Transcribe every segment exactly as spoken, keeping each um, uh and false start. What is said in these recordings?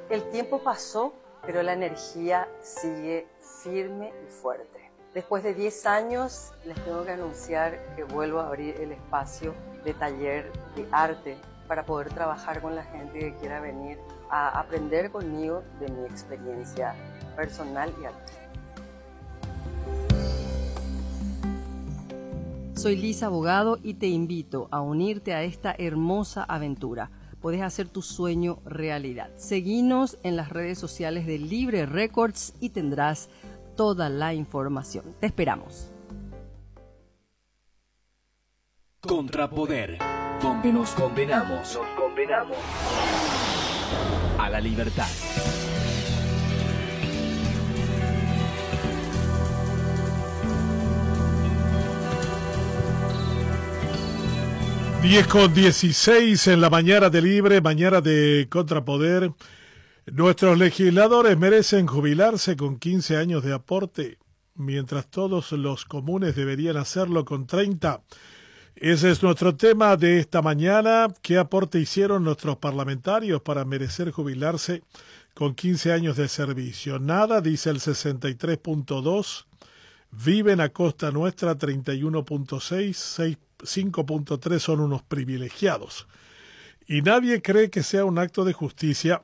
El tiempo pasó, pero la energía sigue firme y fuerte. Después de diez años, les tengo que anunciar que vuelvo a abrir el espacio de taller de arte para poder trabajar con la gente que quiera venir a aprender conmigo de mi experiencia personal y artística. Soy Lisa Abogado y te invito a unirte a esta hermosa aventura. Podés hacer tu sueño realidad. Seguinos en las redes sociales de Libre Records y tendrás toda la información. Te esperamos. Contrapoder, donde nos condenamos, nos condenamos a la libertad. diez con dieciséis en la mañana de Libre, mañana de Contrapoder. Nuestros legisladores merecen jubilarse con quince años de aporte, mientras todos los comunes deberían hacerlo con treinta. Ese es nuestro tema de esta mañana. ¿Qué aporte hicieron nuestros parlamentarios para merecer jubilarse con quince años de servicio? Nada, dice el sesenta y tres punto dos. Viven a costa nuestra treinta y uno punto seis. cinco punto tres son unos privilegiados. Y nadie cree que sea un acto de justicia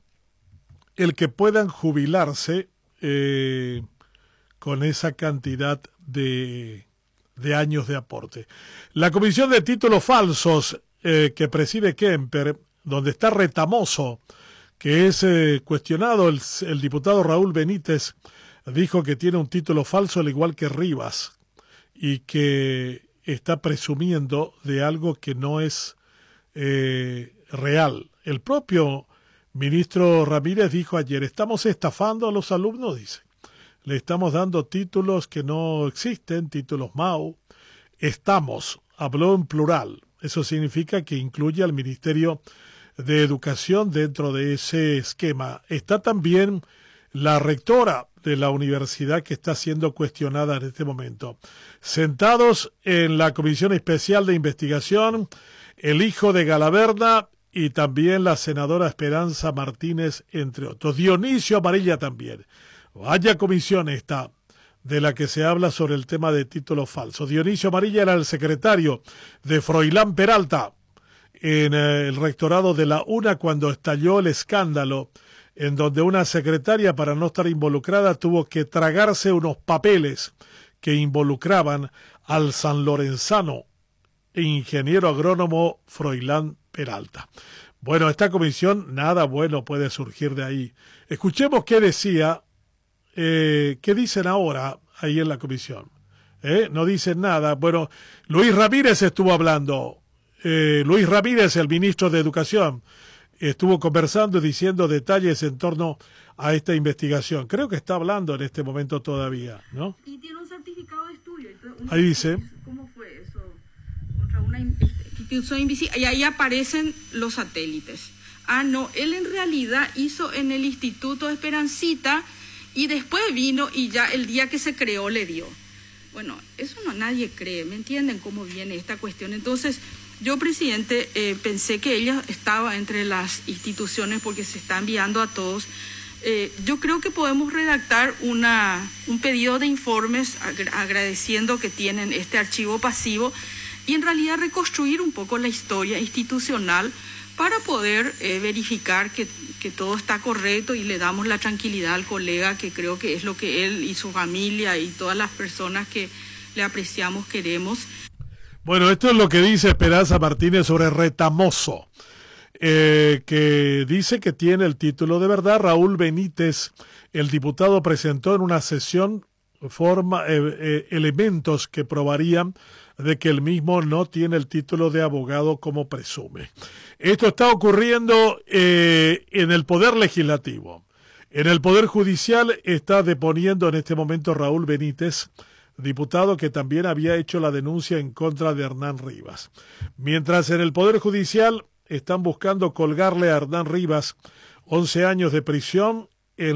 el que puedan jubilarse eh, con esa cantidad de, de años de aporte. La Comisión de Títulos Falsos eh, que preside Kemper, donde está Retamoso, que es eh, cuestionado, el, el diputado Raúl Benítez dijo que tiene un título falso al igual que Rivas y que está presumiendo de algo que no es eh, real. El propio ministro Ramírez dijo ayer, estamos estafando a los alumnos, dice. Le estamos dando títulos que no existen, títulos M A U. Estamos, habló en plural. Eso significa que incluye al Ministerio de Educación dentro de ese esquema. Está también la rectora de la universidad que está siendo cuestionada en este momento. Sentados en la Comisión Especial de Investigación, el hijo de Galaverna y también la senadora Esperanza Martínez, entre otros. Dionisio Amarilla también. Vaya comisión esta de la que se habla sobre el tema de títulos falsos. Dionisio Amarilla era el secretario de Froilán Peralta en el rectorado de la UNA cuando estalló el escándalo en donde una secretaria, para no estar involucrada, tuvo que tragarse unos papeles que involucraban al sanlorenzano e ingeniero agrónomo Froilán Peralta. Bueno, esta comisión, nada bueno puede surgir de ahí. Escuchemos qué decía, eh, qué dicen ahora ahí en la comisión. ¿Eh? No dicen nada. Bueno, Luis Ramírez estuvo hablando. Eh, Luis Ramírez, el ministro de Educación, estuvo conversando y diciendo detalles en torno a esta investigación. Creo que está hablando en este momento todavía, ¿no? Y tiene un certificado de estudio. Ahí dice. ¿Cómo fue eso? Contra una institución invisible. Y ahí aparecen los satélites. Ah, no, él en realidad hizo en el Instituto Esperancita y después vino y ya el día que se creó le dio. Bueno, eso no nadie cree, ¿me entienden cómo viene esta cuestión? Entonces, yo, presidente, eh, pensé que ella estaba entre las instituciones porque se está enviando a todos. Eh, yo creo que podemos redactar una, un pedido de informes ag- agradeciendo que tienen este archivo pasivo y en realidad reconstruir un poco la historia institucional para poder eh, verificar que, que todo está correcto y le damos la tranquilidad al colega, que creo que es lo que él y su familia y todas las personas que le apreciamos queremos. Bueno, esto es lo que dice Esperanza Martínez sobre Retamoso, eh, que dice que tiene el título de verdad. Raúl Benítez, el diputado, presentó en una sesión forma, eh, eh, elementos que probarían de que el mismo no tiene el título de abogado como presume. Esto está ocurriendo eh, en el Poder Legislativo. En el Poder Judicial está deponiendo en este momento Raúl Benítez, diputado que también había hecho la denuncia en contra de Hernán Rivas. Mientras en el Poder Judicial están buscando colgarle a Hernán Rivas once años de prisión